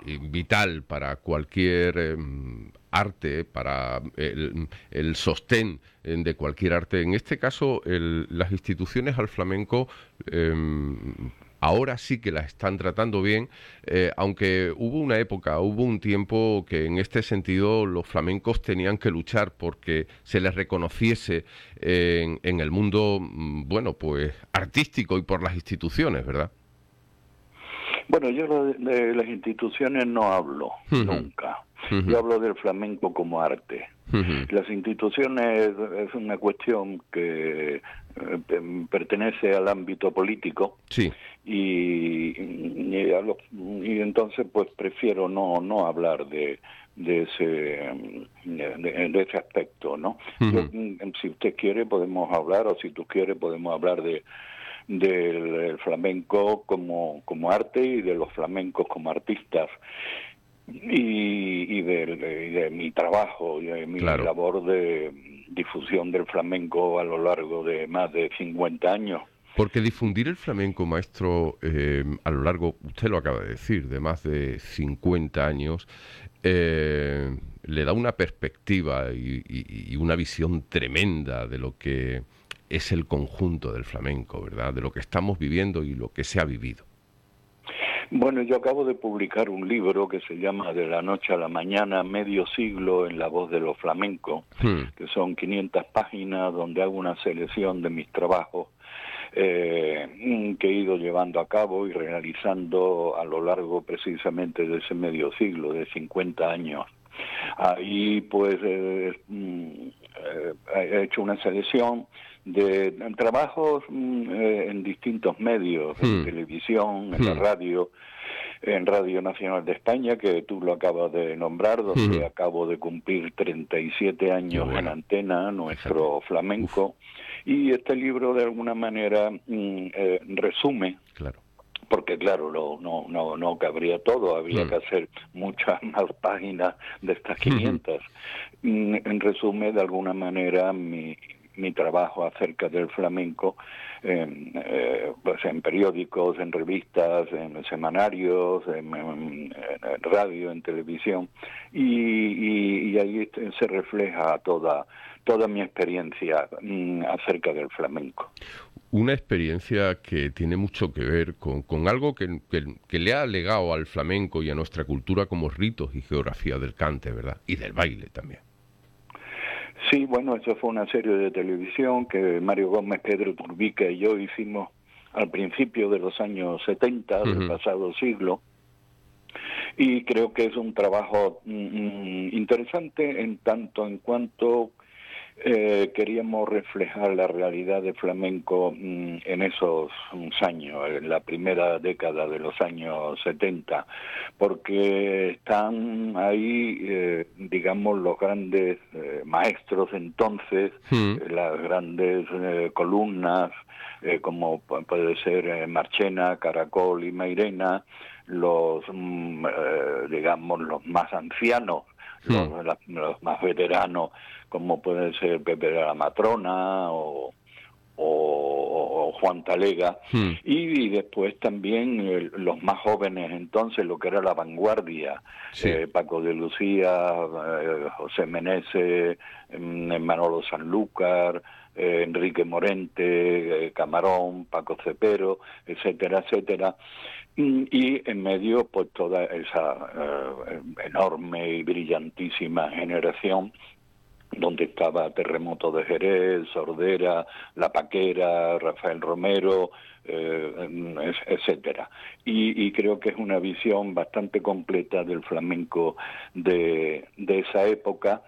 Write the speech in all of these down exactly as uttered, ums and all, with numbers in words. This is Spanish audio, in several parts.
vital para cualquier eh, arte, para el, el sostén de cualquier arte. En este caso, el, las instituciones al flamenco eh, ahora sí que las están tratando bien, eh, aunque hubo una época, hubo un tiempo que en este sentido los flamencos tenían que luchar porque se les reconociese en, en el mundo, bueno, pues artístico y por las instituciones, ¿verdad? Bueno, yo de, de las instituciones no hablo, uh-huh. nunca. Uh-huh. Yo hablo del flamenco como arte. Uh-huh. Las instituciones es una cuestión que eh, pertenece al ámbito político. Sí. Y, y, a lo, y entonces pues prefiero no no hablar de de ese de, de ese aspecto, ¿no? Uh-huh. Yo, si usted quiere podemos hablar, o si tú quieres podemos hablar de del flamenco como como arte y de los flamencos como artistas y, y, de, de, de mi trabajo y de mi claro. labor de difusión del flamenco a lo largo de más de cincuenta años. Porque difundir el flamenco, maestro, eh, a lo largo, usted lo acaba de decir, de más de cincuenta años, eh, le da una perspectiva y, y, y una visión tremenda de lo que es el conjunto del flamenco, ¿verdad? De lo que estamos viviendo y lo que se ha vivido. Bueno, yo acabo de publicar un libro que se llama De la noche a la mañana, medio siglo en la voz de los flamencos, hmm. que son quinientas páginas donde hago una selección de mis trabajos eh, que he ido llevando a cabo y realizando a lo largo precisamente de ese medio siglo, de cincuenta años. Ahí pues eh, eh, he hecho una selección de trabajos eh, en distintos medios, hmm. en televisión, en hmm. la radio, en Radio Nacional de España, que tú lo acabas de nombrar, donde hmm. acabo de cumplir treinta y siete años bueno. en antena, nuestro Fíjate. flamenco, Uf. y este libro de alguna manera mm, eh, resume, claro. porque claro, no, no, no, no cabría todo, habría hmm. que hacer muchas más páginas de estas quinientas, hmm. en resumen de alguna manera mi mi trabajo acerca del flamenco en, eh, pues en periódicos, en revistas, en semanarios, en, en, en radio, en televisión, y, y, y ahí se refleja toda toda mi experiencia mm, acerca del flamenco. Una experiencia que tiene mucho que ver con, con algo que, que, que le ha legado al flamenco y a nuestra cultura como ritos y geografía del cante, ¿verdad? Y del baile también. Sí, bueno, eso fue una serie de televisión que Mario Gómez, Pedro Turbica y yo hicimos al principio de los años setenta uh-huh. del pasado siglo, y creo que es un trabajo mm, interesante en tanto en cuanto eh, queríamos reflejar la realidad del flamenco mm, en esos años, en la primera década de los años setenta, porque están ahí, eh, digamos, los grandes eh, maestros entonces, mm. eh, las grandes eh, columnas, eh, como puede ser eh, Marchena, Caracol y Mairena, los, mm, eh, digamos, los más ancianos, mm. los, la, los más veteranos, como pueden ser Pepe de la Matrona o, o, o Juan Talega, hmm. y, y después también eh, los más jóvenes entonces, lo que era la vanguardia, sí. eh, Paco de Lucía, eh, José Meneses, eh, Manolo Sanlúcar, eh, Enrique Morente, eh, Camarón, Paco Cepero, etcétera, etcétera. Y en medio, pues toda esa eh, enorme y brillantísima generación donde estaba Terremoto de Jerez, Sordera, La Paquera, Rafael Romero, eh, etcétera. Y, y creo que es una visión bastante completa del flamenco de, de esa época.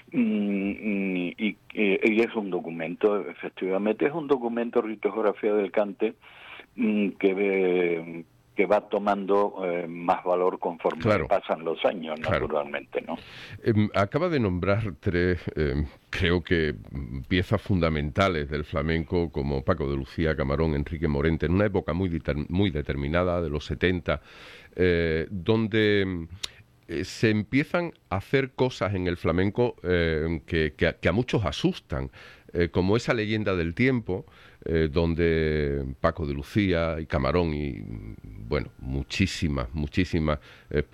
Y, y, y es un documento, efectivamente, es un documento Ritografía del Cante que ve, que va tomando eh, más valor conforme claro. pasan los años, claro. naturalmente, ¿no? Eh, acaba de nombrar tres, eh, creo que piezas fundamentales del flamenco, como Paco de Lucía, Camarón, Enrique Morente, en una época muy, deter- muy determinada, de los setenta, eh, donde eh, se empiezan a hacer cosas en el flamenco eh, que, que, que a muchos asustan, eh, como esa leyenda del tiempo, Eh, donde Paco de Lucía y Camarón y, bueno, muchísimas, muchísimas eh,